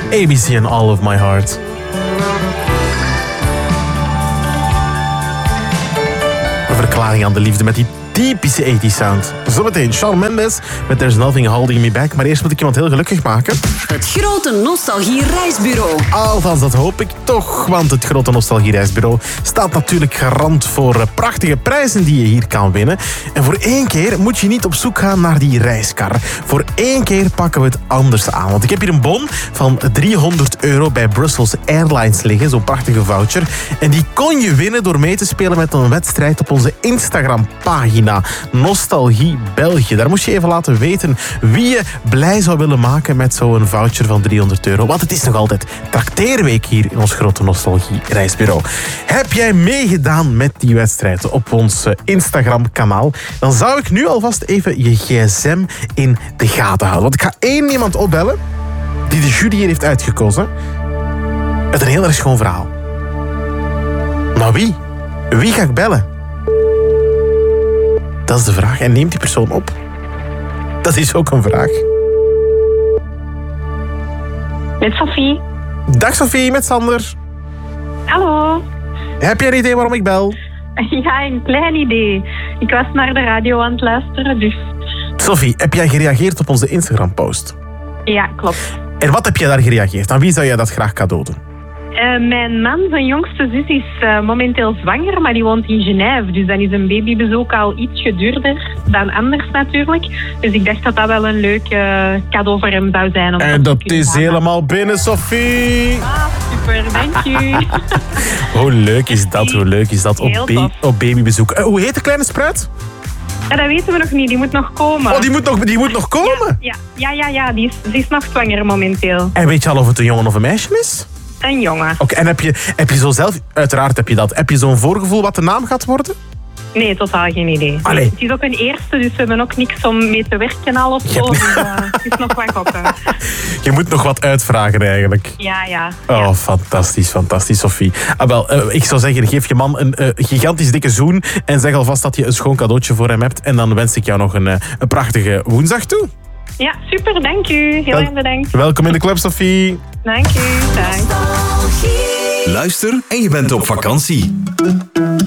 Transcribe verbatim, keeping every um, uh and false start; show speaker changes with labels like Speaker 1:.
Speaker 1: A B C and All of My Heart. Een verklaring aan de liefde met die typische eighties sound. Zometeen Shawn Mendes met There's Nothing Holding Me Back. Maar eerst moet ik iemand heel gelukkig maken.
Speaker 2: Het Grote Nostalgie Reisbureau.
Speaker 1: Althans, dat hoop ik toch. Want het Grote Nostalgie Reisbureau staat natuurlijk garant voor prachtige prijzen die je hier kan winnen. En voor één keer moet je niet op zoek gaan naar die reiskar. Voor één keer pakken we het anders aan. Want ik heb hier een bon van driehonderd euro bij Brussels Airlines liggen. Zo'n prachtige voucher. En die kon je winnen door mee te spelen met een wedstrijd op onze Instagram-pagina. Nostalgie België. Daar moest je even laten weten wie je blij zou willen maken met zo'n voucher van driehonderd euro. Want het is nog altijd trakteerweek hier in ons Grote Nostalgie Reisbureau. Heb jij meegedaan met die wedstrijd op ons Instagram-kanaal? Dan zou ik nu alvast even je gsm in de gaten houden. Want ik ga één iemand opbellen die de jury hier heeft uitgekozen. Met een heel erg schoon verhaal. Maar wie? Wie ga ik bellen? Dat is de vraag. En neemt die persoon op? Dat is ook een vraag.
Speaker 3: Met Sophie.
Speaker 1: Dag Sophie, met Sander.
Speaker 3: Hallo.
Speaker 1: Heb je een idee waarom ik bel?
Speaker 3: Ja, een klein idee. Ik was naar de radio aan het luisteren, dus...
Speaker 1: Sophie, heb jij gereageerd op onze Instagram-post?
Speaker 3: Ja, klopt.
Speaker 1: En wat heb jij daar gereageerd? Aan wie zou jij dat graag cadeau doen?
Speaker 3: Uh, mijn man, zijn jongste zus, is uh, momenteel zwanger, maar die woont in Genève. Dus dan is een babybezoek al iets duurder dan anders natuurlijk. Dus ik dacht dat dat wel een leuk uh, cadeau voor hem zou zijn. Om
Speaker 1: en dat is helemaal binnen, Sophie.
Speaker 3: Ah, super, dank u.
Speaker 1: Hoe leuk is dat, hoe leuk is dat op, ba- op babybezoek. Uh, hoe heet de kleine spruit?
Speaker 3: Ja, dat weten we nog niet, die moet nog komen.
Speaker 1: Oh, die moet nog, die moet nog komen?
Speaker 3: Ja, ja, ja, ja, die, is, die is nog zwanger momenteel.
Speaker 1: En weet je al of het een jongen of een meisje is?
Speaker 3: Een jongen.
Speaker 1: Oké, okay, en heb je, heb je zo zelf, uiteraard heb je dat, heb je zo'n voorgevoel wat de naam gaat worden?
Speaker 3: Nee, totaal geen idee.
Speaker 1: Allee.
Speaker 3: Het is ook een eerste, dus we hebben ook niks om mee te werken al of zo. Dus, uh, het is nog wat gokken.
Speaker 1: Je moet nog wat uitvragen eigenlijk.
Speaker 3: Ja, ja.
Speaker 1: Oh,
Speaker 3: ja.
Speaker 1: fantastisch, fantastisch, Sophie. Ah, wel, uh, ik zou zeggen, geef je man een uh, gigantisch dikke zoen en zeg alvast dat je een schoon cadeautje voor hem hebt. En dan wens ik jou nog een, uh, een prachtige woensdag toe.
Speaker 3: Ja, super, dank u. Heel
Speaker 1: Wel,
Speaker 3: erg bedankt.
Speaker 1: Welkom in de club, Sophie.
Speaker 3: Dank u. Dag.
Speaker 4: Luister en je bent op vakantie.